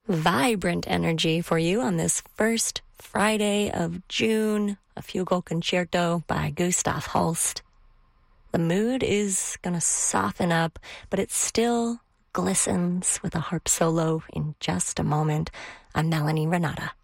vibrant energy for you on this first Friday of June, a Fugal Concerto by Gustav Holst. The mood is going to soften up, but it still glistens with a harp solo in just a moment. I'm Melanie Renata.